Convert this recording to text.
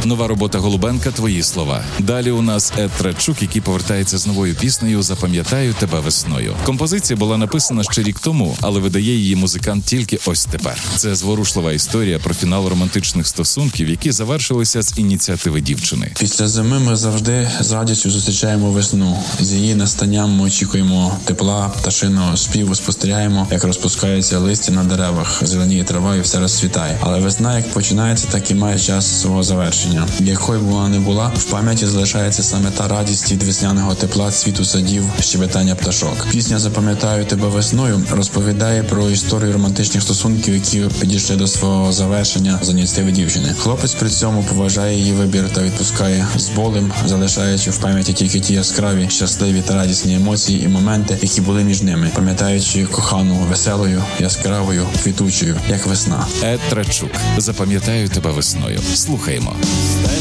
Нова робота Голубенка «Твої слова». Далі у нас Ед Трачук, який повертається з новою піснею «Запам'ятаю тебе весною». Композиція була написана ще рік тому, але видає її музикант тільки ось тепер. Це зворушлива історія про фінал романтичних стосунків, які завершилися з ініціативи дівчини. Після зими ми завжди з радістю зустрічаємо весну. З її настанням ми очікуємо тепла, пташиного співу, спостерігаємо, як розпускається листя на деревах, зеленіє трава і все розцвітає. Але весна, як починається, так і має час свого завершення. Якою б вона не була, в пам'яті залишається саме та радість від весняного тепла, цвіту садів, щебетання пташок. Пісня «Запам'ятаю тебе весною» розповідає про історію романтичних стосунків, які підійшли до свого завершення за ініціативи дівчини. Хлопець при цьому поважає її вибір та відпускає з болем, залишаючи в пам'яті тільки ті яскраві, щасливі та радісні емоції і моменти, які були між ними, пам'ятаючи кохану веселою, яскравою, квітучою, як весна. Ед Трачук. «Запам'ятаю тебе весною». Слухаємо.